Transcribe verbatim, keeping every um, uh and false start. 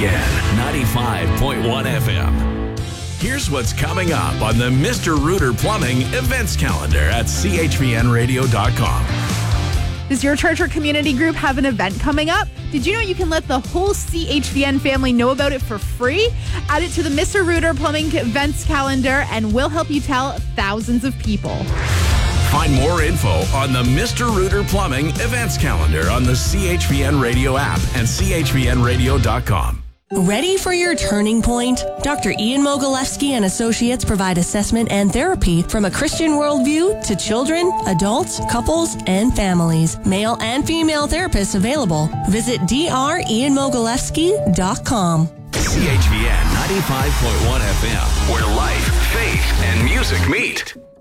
N ninety-five point one F M. Here's what's coming up on the Mister Rooter Plumbing events calendar at C H V N radio dot com. Does your church or community group have an event coming up? Did you know you can let the whole C H V N family know about it for free? Add it to the Mister Rooter Plumbing events calendar and we'll help you tell thousands of people. Find more info on the Mister Rooter Plumbing events calendar on the C H V N Radio app and C H V N radio dot com. Ready for your turning point? Doctor Ian Mogilewski and Associates provide assessment and therapy from a Christian worldview to children, adults, couples, and families. Male and female therapists available. Visit d r ian mogilewski dot com. C H V N ninety-five point one F M, where life, faith, and music meet.